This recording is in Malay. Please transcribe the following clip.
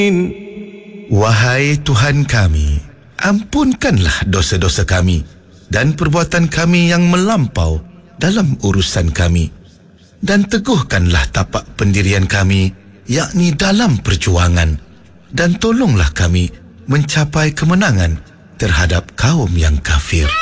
Wahai Tuhan kami, ampunkanlah dosa-dosa kami dan perbuatan kami yang melampau dalam urusan kami, dan teguhkanlah tapak pendirian kami, yakni dalam perjuangan, dan tolonglah kami mencapai kemenangan terhadap kaum yang kafir.